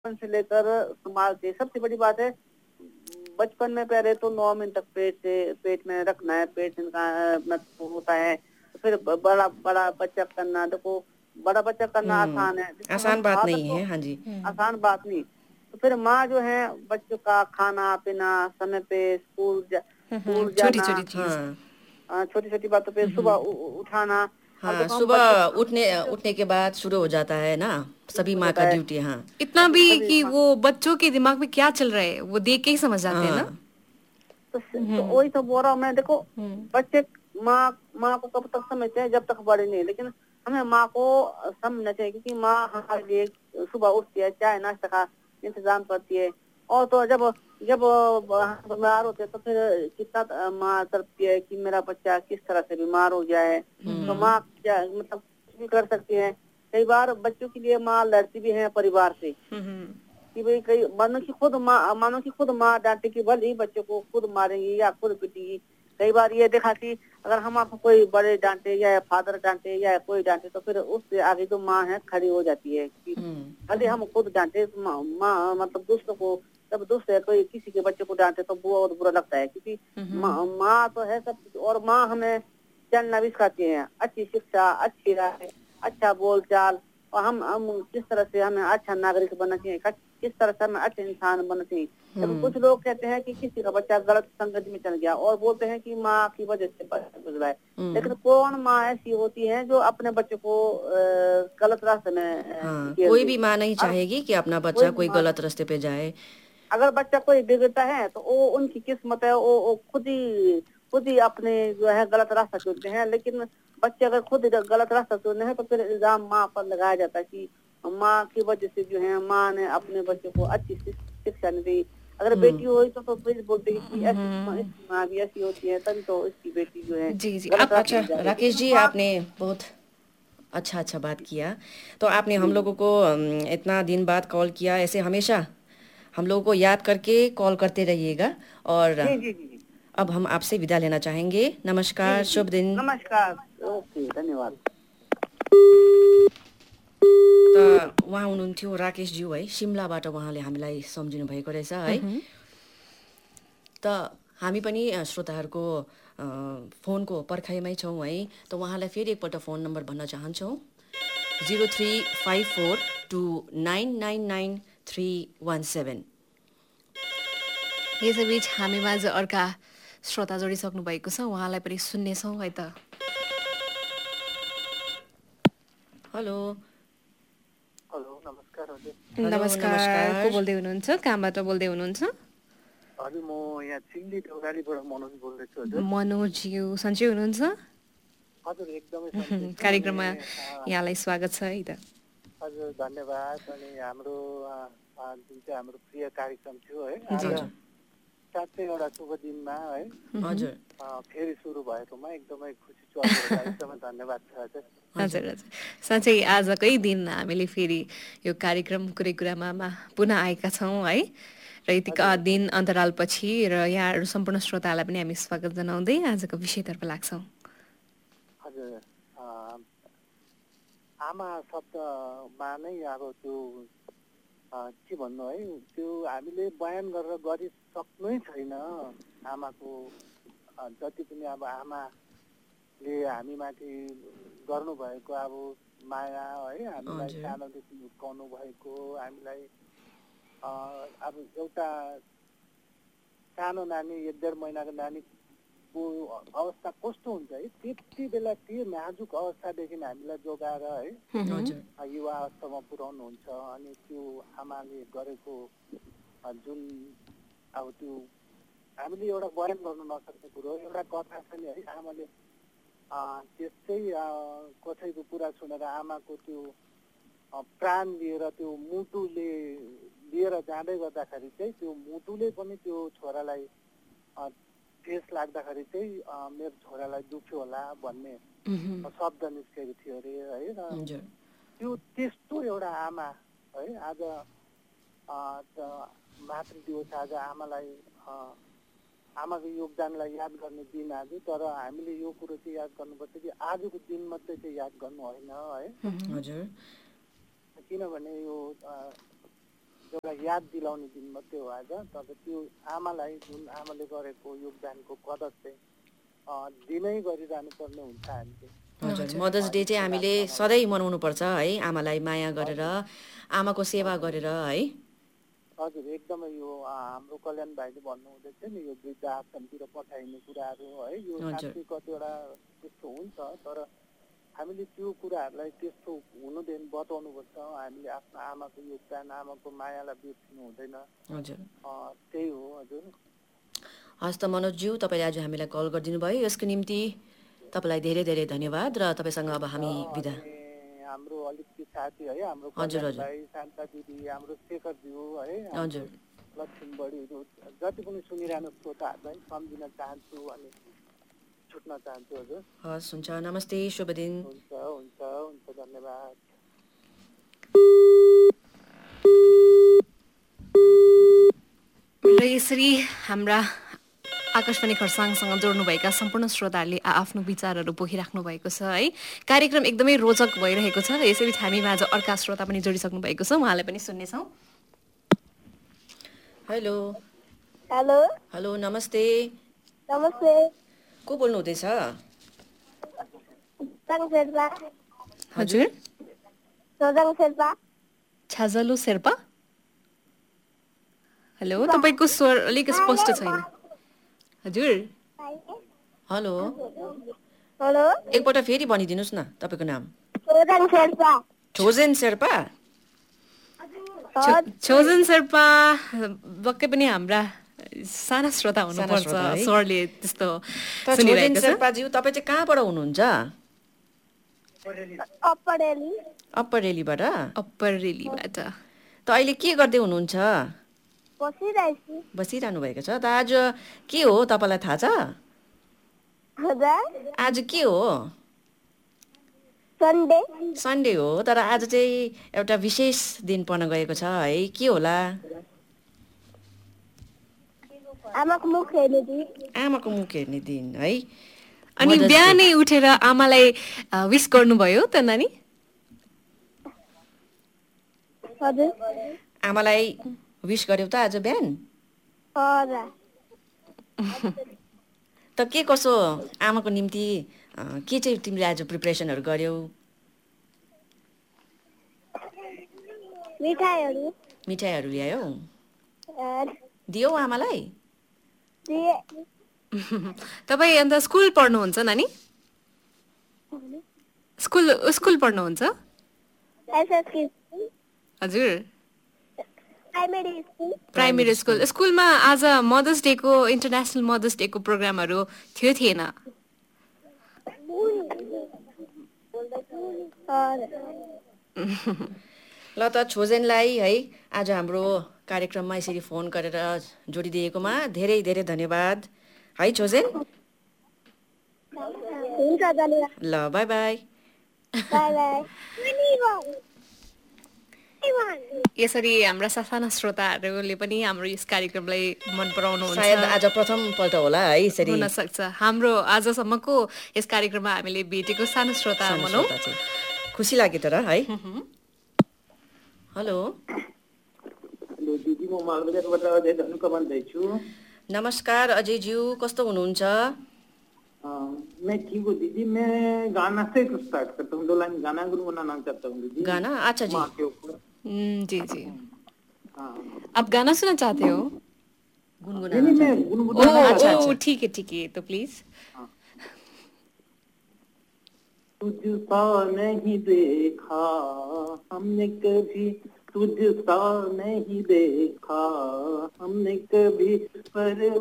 बचपन से लेकर संभाल के, सबसे बड़ी बात है बचपन में पहले तो 9 महीने तक पेट में रखना है, पेट से होता है, तो फिर बड़ा बड़ा बच्चा करना, देखो बड़ा बच्चा करना आसान है, जिसको हम आसान बात आदत नहीं को, है। हाँ जी। आसान बात नहीं। तो फिर माँ जो है बच्चों का खाना पीना समय पे, स्कूल छोटी जाना, छोटी चीज। हाँ छोटी छोटी बातों पे सुबह उठाना। अब हाँ, देखो हम बच्चों सुबह को उठने उठने के बाद शुरू हो जाता है ना शुरू सभी हो माँ जाता का है। ड्यूटी। हाँ इतना सभी भी सभी कि वो बच्चों के दिमाग में क्या चल रहा है वो देख के ही समझ जाते हैं ना। हाँ। तो वही तो बोल रहा हूँ मैं, देखो बच्चे माँ माँ को कब तक समझते हैं, जब तक बड़े नहीं, लेकिन हमें माँ को समझना चाहिए, क्योंकि माँ हमारे लिए सुबह उठती है, चाय नाश्ता का इंतजाम करती है। और तो जब जब बीमार होते हैं तो फिर कितना माँ तड़पती है कि मेरा बच्चा किस तरह से बीमार हो जाए। तो माँ क्या मतलब कुछ भी कर सकती है। कई बार बच्चों के लिए माँ लड़ती भी है परिवार से, कि भाई कई मानो की खुद माँ डांटेगी, भले ही बच्चों को खुद मारेंगी या खुद पीटेगी। कई बार ये देखा कि अगर हम आपको कोई बड़े डांटे या फादर डांटे या कोई डांटे, तो फिर उससे आगे जो माँ है खड़ी हो जाती है कि भले हम खुद डांटे, माँ मतलब दूसरों को, जब दूसरे कोई किसी के बच्चे को डांटे तो बहुत बुरा लगता है, क्योंकि माँ तो है सब कुछ। और माँ हमें चलना भी सिखाती है, अच्छी शिक्षा, अच्छी राय, अच्छा बोल चाल, और हम किस तरह से हमें अच्छा नागरिक बनना चाहिए, किस तरह से हमें अच्छे इंसान बनना चाहिए। देखो कुछ लोग कहते हैं कि किसी का बच्चा गलत संगत में चल गया और बोलते हैं कि माँ की वजह से बच्चा गुजरा है, लेकिन कौन माँ ऐसी होती है जो अपने बच्चे को गलत रास्ते में हाँ, ढकेल कोई दे। भी माँ नहीं और चाहेगी कि अपना कोई बच्चा भी कोई माँ, गलत रास्ते पे जाए। अगर बच्चा कोई बिगड़ता है तो वो उनकी किस्मत है, वो खुद ही अपने जो है गलत रास्ता चुनते हैं। लेकिन बच्चे अगर खुद गलत रास्ता चुनते हैं तो फिर इल्जाम माँ पर लगाया जाता है कि माँ की वजह से जो है माँ ने अपने बच्चे को अच्छी शिक्षा नहीं दी। अगर बेटी हुई तो फिर बोलते हैं कि ऐसी इसकी माँ भी ऐसी होती है, तभी तो इसकी बेटी जो है जी जी गलत आप रास्ते अच्छा में जा रही है। राकेश लेकिन जी, माँ आपने बहुत अच्छा अच्छा बात किया। तो आपने हम जी लोगों को इतना दिन बाद कॉल किया। ऐसे हमेशा हम लोगों को याद करके कॉल करते रहिएगा। और जी जी जी जी अब हम आपसे विदा लेना चाहेंगे। जी नमस्कार, जी जी शुभ दिन। नमस्कार, ओके, धन्यवाद। त उहाँ हुनुहुन्थ्यो राकेशज्यू है, सिमलाबाट उहाँले हामीलाई सम्झिनु भएको रहेछ है। त हामी पनि श्रोताहरूको फोनको पर्खाइमै छौँ है। त उहाँलाई फेरि एकपल्ट फोन नम्बर भन्न चाहन्छौँ, 035429999317। यसैबीच हामीमाझ अर्का श्रोता जोडिसक्नु भएको छ, उहाँलाई पनि सुन्नेछौँ है त। हेलो। हेलो, नमस्कार हजुर। हेलो, नमस्कार, को नमस्कार। बोल्दै हुनुहुन्छ, कहाँबाट बोल्दै हुनुहुन्छ? हजुर, म यहाँ चिल्ली देउरालीबाट मनोज बोल्दैछु हजुर। मनोजज्यू सन्चै हुनुहुन्छ? हजुर, एकदमै सन्चै छु। अनि कार्यक्रममा यहाँलाई स्वागत छ है त। हजुर, धन्यवाद। अनि हाम्रो जुन चाहिँ हाम्रो प्रिय कार्यक्रम थियो है, आज हजुर साँच्चै एउटा शुभ दिनमा है हजुर फेरि सुरु भएकोमा एकदमै खुसी छु हजुरहरूलाई, एकदमै धन्यवाद छ हजुर। हजुर हजुर, साँच्चै आजकै दिन हामीले फेरि यो कार्यक्रम कुरै कुरामा पुनः आएका छौँ है। र यतिका दिन अन्तरालपछि र यहाँहरू सम्पूर्ण श्रोतालाई पनि हामी स्वागत जनाउँदै आजको विषयतर्फ लाग्छौँ। हजुर, आमा शब्दमा नै अब त्यो के भन्नु है, त्यो हामीले बयान गरेर गरिसक्नै छैन। आमाको जति पनि अब आमाले हामीमाथि गर्नुभएको अब माया है, हामीलाई सानोदेखि हुर्काउनु भएको, हामीलाई अब एउटा सानो नानी 1.5 महिनाको नानीको अवस्था कस्तो हुन्छ है, त्यति बेला त्यो नाजुक अवस्थादेखि हामीलाई जोगाएर है युवा अवस्थामा पुर्याउनुहुन्छ। अनि त्यो आमाले गरेको जुन अब त्यो हामीले एउटा बयान गर्नु नसक्ने कुरो, एउटा कथा छ नि है, आमाले त्यसै कसैको कुरा सुनेर आमाको त्यो प्राण लिएर त्यो मुटुले लिएर जाँदै गर्दाखेरि चाहिँ त्यो मुटुले पनि त्यो छोरालाई ठेस लाग्दाखेरि चाहिँ मेरो छोरालाई दुख्यो होला भन्ने शब्द निस्केको थियो अरे है। र त्यो त्यस्तो एउटा आमा है, आज मातृ दिवस, आज आमालाई आमाको योगदानलाई याद गर्ने दिन आज। तर हामीले यो कुरो चाहिँ याद गर्नुपर्छ कि आजको दिन मात्रै चाहिँ याद गर्नु होइन है। हजुर, किनभने यो एउटा याद दिलाउने दिन मात्रै हो आज। तर त्यो आमालाई जुन आमाले गरेको योगदानको कदर चाहिँ दिनै गरिरहनु पर्ने हुन्छ हामीले। हजुर, मदर्स डे चाहिँ हामीले सधैँ मनाउनु पर्छ है, आमालाई माया गरेर, आमाको सेवा गरेर है। हजुर, एकदमै यो हाम्रो कल्याण भाइले भन्नुहुँदै थियो नि यो वृद्ध आश्रमतिर पठाइने कुराहरू है, यो साँच्चै कतिवटा त्यस्तो हुन्छ। तर हामीले त्यो कुराहरूलाई त्यस्तो हुनुदेखि बचाउनुपर्छ। हामीले आफ्नो आमाको योगदान, आमाको मायालाई बिर्सिनु हुँदैन। हजुर, त्यही हो। हजुर, हस् त मनोजज्यू, तपाईँले आज हामीलाई कल गरिदिनु भयो, यसको निम्ति तपाईँलाई धेरै धेरै धन्यवाद। र तपाईँसँग अब हामी बिदा। हाम्रो अलिकति साथी है, हाम्रो हजुर कल्याण भाइ, शान्ता दिदी, हाम्रो शेखरज्यू है, हजुर, लक्ष्मी बढीहरू जति पनि सुनिरहनु श्रोताहरूलाई सम्झिन चाहन्छु अनि छुट्न चाहन्छु। हजुर, हस्, हुन्छ, नमस्ते, शुभ दिन। हुन्छ हुन्छ हुन्छ, धन्यवाद। र यसरी हाम्रा आकाशवाणी खरसाङसँग जोड्नुभएका सम्पूर्ण श्रोताहरूले आफ्नो विचारहरू पोखिराख्नु भएको छ है। कार्यक्रम एकदमै रोचक भइरहेको छ र यसैबीच हामीमा आज अर्का श्रोता पनि जोडिसक्नु भएको छ, उहाँलाई पनि सुन्नेछौँ। हेलो हेलो हेलो, नमस्ते, नमस्ते। को बोल्नु हुँदैछ? हजुर, सोजङ शेर्पा। छाजलु शेर्पा। हेलो, तपाईँको स्वर अलिक स्पष्ट छैन। हजुर, हेलो, हेलो, एकपल्ट फेरि भनिदिनुहोस् न तपाईँको नाम। सोजङ शेर्पा। छोजेन शेर्पा। छोजन शेर्पा पक्कै पनि हाम्रा साना श्रोता हुनुपर्छ, स्वरले त्यस्तो छोजेन सुनिरहेको छ। शेर्पाज्यू, तपाईँ चाहिँ कहाँबाट हुनुहुन्छ? अप्पर रेली। अप्पर रेलीबाट। अप्पर रेलीबाट। त अहिले के गर्दै हुनुहुन्छ? बसिरहेछु। बसिरहनु भएको छ। त आज के हो तपाईँलाई थाहा छ? हजुर, आज के हो? सन्डे। सन्डे हो, तर आज चाहिँ एउटा विशेष दिन पर्न गएको छ है, के होला? आमाको मुख हेर्ने दिन। आमाको मुख हेर्ने दिन है। अनि बिहानै उठेर आमालाई विश गर्नुभयो त नानी? हजुर, आमालाई विश गर्यौ त आज बिहान? हजुर। त के कसो आमाको निम्ति के चाहिँ तिमीले आज प्रिपरेसनहरू गर्यौ? मिठाईहरू ल्यायौ? दियौ आमालाई? तपाईँ अन्त स्कुल पढ्नुहुन्छ नानी? स्कुल पढ्नुहुन्छ? हजुर, प्राइमेरी स्कुल। स्कुलमा आज मदर्स डेको, इन्टरनेसनल मदर्स डेको प्रोग्रामहरू थियो थिएन? ल त छोजेनलाई है आज हाम्रो कार्यक्रममा यसरी फोन गरेर जोडिदिएकोमा धेरै धेरै धन्यवाद है छोजेन। ल, बाई बाई। यसरी हाम्रा साना श्रोताहरूले पनि हाम्रो यस कार्यक्रमलाई मन पराउनुहुन्छ। सायद आज प्रथम पल्ट होला है यसरी हुन सक्छ। हाम्रो आजसम्मको यस कार्यक्रममा हामीले भेटेको सानो श्रोता भनौँ। खुसी लाग्यो तर है। हेलो दिदी, म मालबजारबाट अजय धनुका भन्दैछु। नमस्कार अजयज्यू, कस्तो हुनुहुन्छ? मैं ठीक हूँ दीदी। मैं गाना से स्टार्ट करता हूँ, 2 लाइन गाना गुनगुनाना चाहता हूँ दीदी। गाना? अच्छा जी। जी जी, आप गाना सुनना चाहते हो? गुनगुनाना? ठीक है, तो प्लीज। तुझसा नहीं देखा हमने कभी, तुझसा नहीं देखा हमने कभी, पर